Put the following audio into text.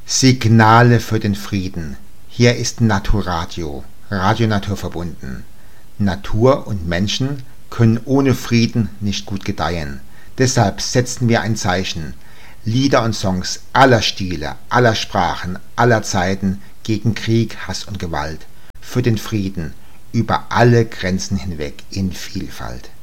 Signale für den Frieden. Hier ist Naturadio, Radio Naturverbunden. Natur und Menschen können ohne Frieden nicht gut gedeihen. Deshalb setzen wir ein Zeichen. Lieder und Songs aller Stile, aller Sprachen, aller Zeiten gegen Krieg, Hass und Gewalt. Für den Frieden, über alle Grenzen hinweg in Vielfalt.